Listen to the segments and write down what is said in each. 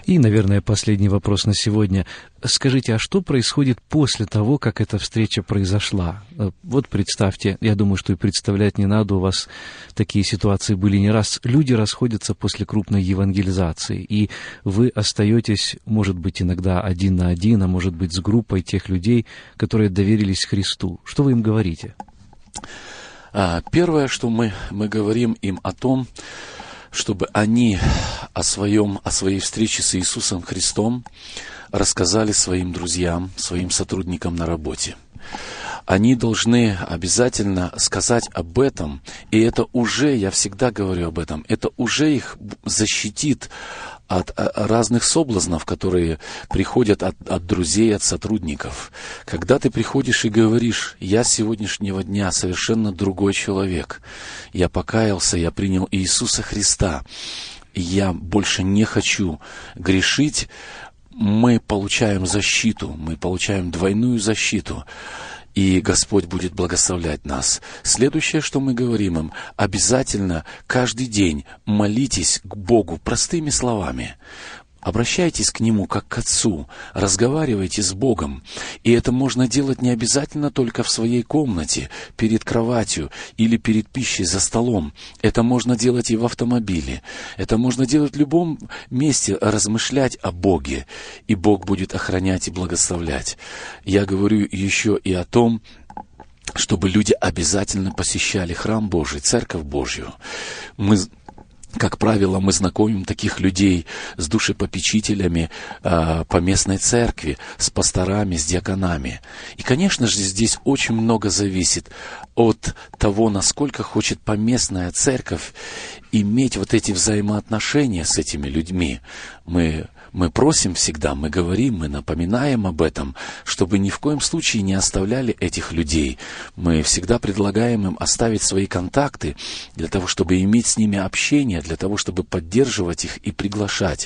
И, наверное, последний вопрос на сегодня. Скажите, а что происходит после того, как эта встреча произошла? Вот представьте, я думаю, что и представлять не надо, у вас такие ситуации были не раз. Люди расходятся после крупной евангелизации, и вы остаетесь, может быть, иногда один на один, а может быть, с группой тех людей, которые доверились Христу. Что вы им говорите? Первое, что мы говорим им о том, чтобы они о своей встрече с Иисусом Христом рассказали своим друзьям, своим сотрудникам на работе. Они должны обязательно сказать об этом, и это уже, я всегда говорю об этом, это уже их защитит от разных соблазнов, которые приходят от друзей, от сотрудников. Когда ты приходишь и говоришь: я с сегодняшнего дня совершенно другой человек, я покаялся, я принял Иисуса Христа, я больше не хочу грешить, мы получаем защиту, мы получаем двойную защиту. И Господь будет благословлять нас. Следующее, что мы говорим им: обязательно каждый день молитесь к Богу простыми словами. Обращайтесь к Нему как к Отцу, разговаривайте с Богом. И это можно делать не обязательно только в своей комнате, перед кроватью или перед пищей за столом. Это можно делать и в автомобиле. Это можно делать в любом месте, размышлять о Боге. И Бог будет охранять и благословлять. Я говорю еще и о том, чтобы люди обязательно посещали храм Божий, Церковь Божью. Как правило, мы знакомим таких людей с душепопечителями по местной церкви, с пасторами, с диаконами. И, конечно же, здесь очень много зависит от того, насколько хочет поместная церковь иметь вот эти взаимоотношения с этими людьми. Мы просим всегда, мы говорим, мы напоминаем об этом, чтобы ни в коем случае не оставляли этих людей. Мы всегда предлагаем им оставить свои контакты для того, чтобы иметь с ними общение, для того, чтобы поддерживать их и приглашать.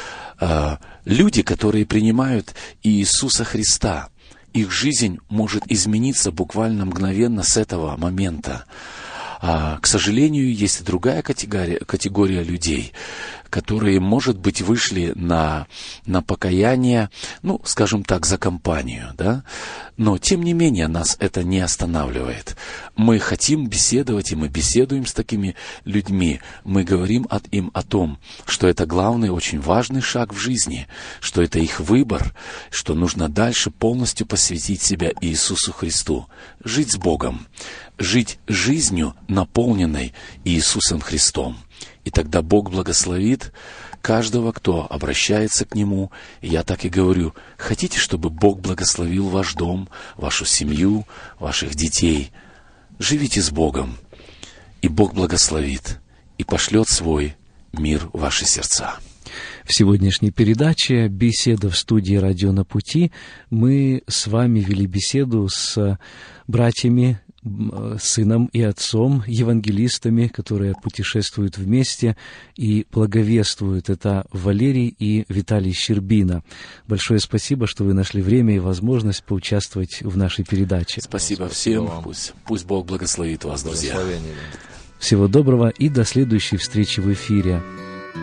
Люди, которые принимают Иисуса Христа, их жизнь может измениться буквально мгновенно с этого момента. К сожалению, есть и другая категория людей, которые, может быть, вышли на покаяние, скажем так, за компанию, да? Но, тем не менее, нас это не останавливает. Мы хотим беседовать, и мы беседуем с такими людьми. Мы говорим им о том, что это главный, очень важный шаг в жизни, что это их выбор, что нужно дальше полностью посвятить себя Иисусу Христу, жить с Богом, жить жизнью, наполненной Иисусом Христом. И тогда Бог благословит каждого, кто обращается к Нему. И я так и говорю: хотите, чтобы Бог благословил ваш дом, вашу семью, ваших детей? Живите с Богом, и Бог благословит, и пошлет свой мир в ваши сердца. В сегодняшней передаче «Беседа в студии «Радио на пути» мы с вами вели беседу с братьями, сыном и отцом, евангелистами, которые путешествуют вместе и благовествуют. Это Валерий и Виталий Щербина. Большое спасибо, что вы нашли время и возможность поучаствовать в нашей передаче. Спасибо всем. Пусть Бог благословит вас, друзья. Всего доброго и до следующей встречи в эфире.